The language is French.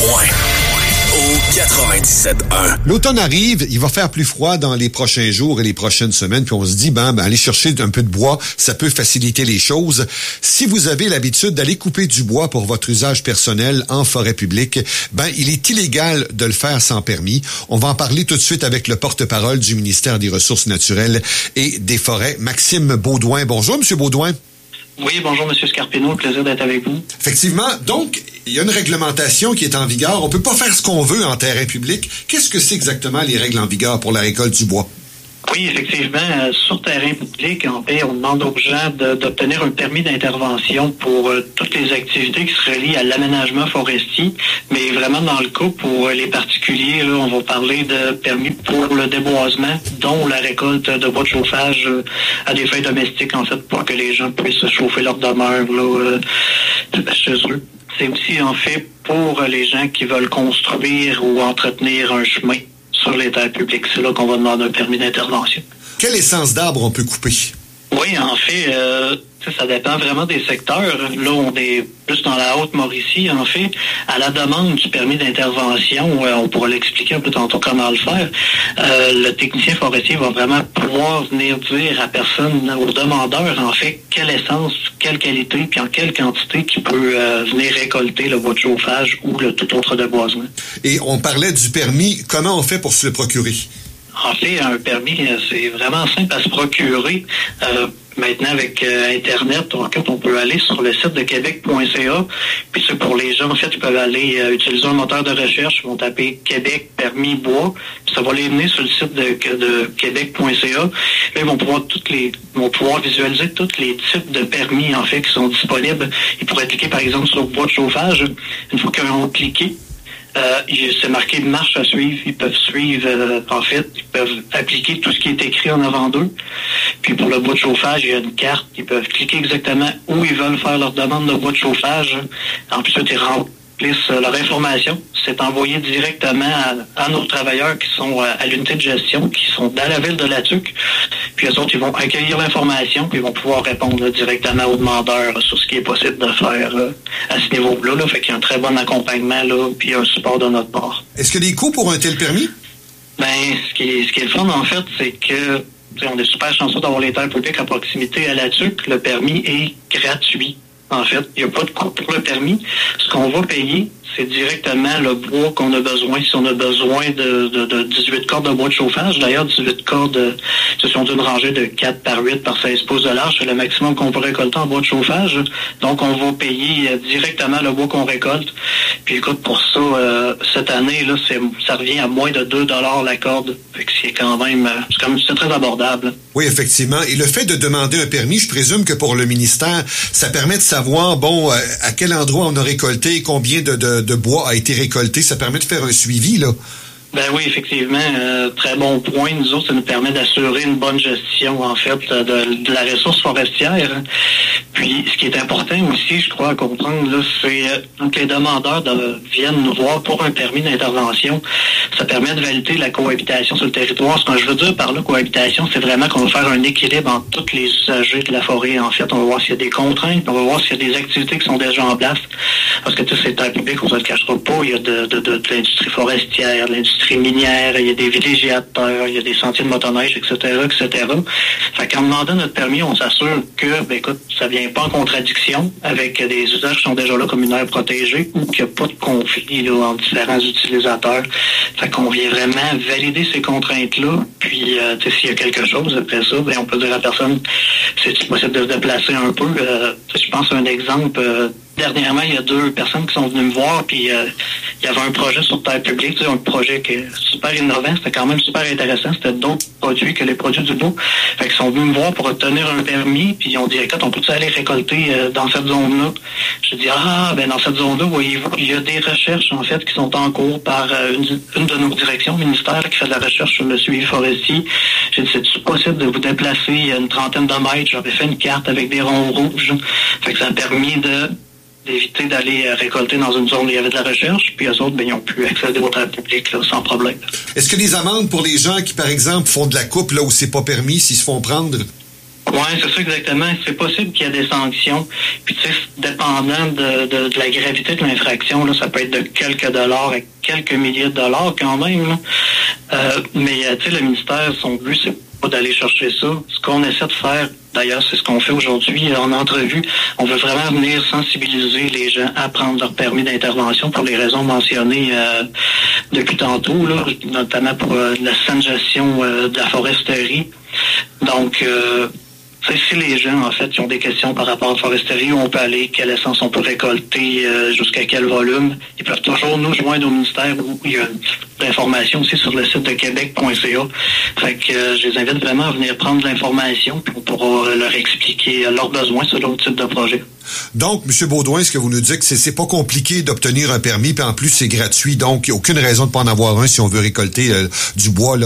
point. Au 97.1. L'automne arrive, il va faire plus froid dans les prochains jours et les prochaines semaines, puis on se dit, aller chercher un peu de bois, ça peut faciliter les choses. Si vous avez l'habitude d'aller couper du bois pour votre usage personnel en forêt publique, il est illégal de le faire sans permis. On va en parler tout de suite avec le porte-parole du ministère des Ressources naturelles et des Forêts, Maxime Beaudoin. Bonjour, Monsieur Beaudoin. Oui, bonjour, M. Scarpino. Plaisir d'être avec vous. Effectivement. Donc, il y a une réglementation qui est en vigueur. On peut pas faire ce qu'on veut en terrain public. Qu'est-ce que c'est exactement les règles en vigueur pour la récolte du bois? Oui, effectivement, sur terrain public, en fait, on demande aux gens d'obtenir un permis d'intervention pour toutes les activités qui se relient à l'aménagement forestier, mais vraiment dans le cas pour les particuliers, là, on va parler de permis pour le déboisement, dont la récolte de bois de chauffage à des fins domestiques, en fait, pour que les gens puissent chauffer leur demeure là, chez eux. C'est aussi, en fait, pour les gens qui veulent construire ou entretenir un chemin sur les terres publiques. C'est là qu'on va demander un permis d'intervention. Quelle essence d'arbre on peut couper? Oui, en fait, ça dépend vraiment des secteurs. Là, on est plus dans la Haute-Mauricie, en fait. À la demande du permis d'intervention, on pourra l'expliquer un peu tantôt comment le faire. Le technicien forestier va vraiment pouvoir venir dire à personne, au demandeur, en fait, quelle essence, quelle qualité, puis en quelle quantité qui peut venir récolter le bois de chauffage ou le tout autre déboisement. Et on parlait du permis. Comment on fait pour se le procurer? En fait, un permis, c'est vraiment simple à se procurer. Maintenant, avec Internet, en fait, on peut aller sur le site de québec.ca. Puis c'est pour les gens, en fait, ils peuvent aller utiliser un moteur de recherche. Ils vont taper Québec permis bois. Puis ça va les mener sur le site de québec.ca. Là, ils vont pouvoir visualiser tous les types de permis, en fait, qui sont disponibles. Ils pourraient cliquer, par exemple, sur bois de chauffage. Une fois qu'ils ont cliqué, c'est marqué marche à suivre. Ils peuvent suivre, en fait, ils peuvent appliquer tout ce qui est écrit en avant d'eux. Puis pour le bois de chauffage, il y a une carte. Ils peuvent cliquer exactement où ils veulent faire leur demande de bois de chauffage. Ensuite, ils remplissent leur information. C'est envoyé directement à nos travailleurs qui sont à l'unité de gestion, qui sont dans la ville de La Tuque. Puis eux autres, ils vont accueillir l'information, puis ils vont pouvoir répondre directement aux demandeurs sur ce qui est possible de faire à ce niveau-là. Fait qu'il y a un très bon accompagnement, là, puis un support de notre part. Est-ce qu'il y a des coûts pour un tel permis? Ce qui est le fun, en fait, c'est que on est super chanceux d'avoir les terres publiques à proximité à La Tuque. Le permis est gratuit. En fait, il n'y a pas de coût pour le permis. Ce qu'on va payer, c'est directement le bois qu'on a besoin. Si on a besoin de 18 cordes de bois de chauffage, d'ailleurs, 18 cordes, ce sont d'une rangée de 4 par 8 par 16 pouces de large. C'est le maximum qu'on peut récolter en bois de chauffage. Donc, on va payer directement le bois qu'on récolte. Puis, écoute, pour ça, cette année, là, ça revient à moins de 2 $ la corde. Fait que c'est quand même, c'est très abordable. Oui, effectivement. Et le fait de demander un permis, je présume que pour le ministère, ça permet de savoir, à quel endroit on a récolté, combien de bois a été récolté. Ça permet de faire un suivi, là. Ben oui, effectivement, très bon point. Nous autres, ça nous permet d'assurer une bonne gestion, en fait, de la ressource forestière. Puis, ce qui est important aussi, je crois, à comprendre, là, c'est que les demandeurs viennent nous voir pour un permis d'intervention. Ça permet de valider la cohabitation sur le territoire. Ce que je veux dire par là, cohabitation, c'est vraiment qu'on va faire un équilibre entre tous les usagers de la forêt. En fait, on va voir s'il y a des contraintes, on va voir s'il y a des activités qui sont déjà en place. Parce que, tu sais, c'est terre publique, on ne se le cachera pas. Il y a de l'industrie forestière, de l'industrie minière, il y a des villégiateurs, il y a des sentiers de motoneige, etc., etc. Fait qu'en demandant notre permis, on s'assure que, écoute, ça vient pas en contradiction avec des usages qui sont déjà là comme une aire protégée ou qu'il n'y a pas de conflit là, entre différents utilisateurs. Fait qu'on vient vraiment valider ces contraintes-là. Puis, s'il y a quelque chose après ça, on peut dire à la personne, c'est possible de se déplacer un peu. Je pense à un exemple. Dernièrement, il y a 2 personnes qui sont venues me voir, puis il y avait un projet sur terre publique, un projet qui est super innovant, c'était quand même super intéressant, c'était d'autres produits que les produits du bois. Fait qu'ils sont venus me voir pour obtenir un permis, puis ils ont dit, écoute, on peut-tu aller récolter dans cette zone-là? J'ai dit, dans cette zone-là, voyez-vous, il y a des recherches, en fait, qui sont en cours par une de nos directions, le ministère, qui fait de la recherche sur le suivi forestier. J'ai dit, c'est-tu possible de vous déplacer une trentaine de mètres? J'avais fait une carte avec des ronds rouges. Fait que ça a permis d'éviter d'aller récolter dans une zone où il y avait de la recherche, puis eux autres, ils ont pu accéder aux terres publiques là, sans problème. Est-ce que les amendes pour les gens qui, par exemple, font de la coupe là où c'est pas permis, s'ils se font prendre? Oui, c'est ça exactement. C'est possible qu'il y ait des sanctions. Puis, tu sais, dépendant de la gravité de l'infraction, là, ça peut être de quelques dollars à quelques milliers de dollars quand même. Là. Mais, tu sais, le ministère, son but, c'est pas d'aller chercher ça. Ce qu'on essaie de faire, d'ailleurs, c'est ce qu'on fait aujourd'hui en entrevue. On veut vraiment venir sensibiliser les gens à prendre leur permis d'intervention pour les raisons mentionnées depuis tantôt, là, notamment pour la saine gestion de la foresterie. Donc, si les gens, en fait, qui ont des questions par rapport à la foresterie, où on peut aller, quelle essence on peut récolter, jusqu'à quel volume, ils peuvent toujours nous joindre au ministère où il y a l'information aussi sur le site de québec.ca. Fait que je les invite vraiment à venir prendre de l'information, puis on pourra leur expliquer leurs besoins sur d'autres types de projets. Donc, M. Baudouin, ce que vous nous dites, c'est pas compliqué d'obtenir un permis, puis en plus, c'est gratuit. Donc, il n'y a aucune raison de pas en avoir un si on veut récolter du bois là,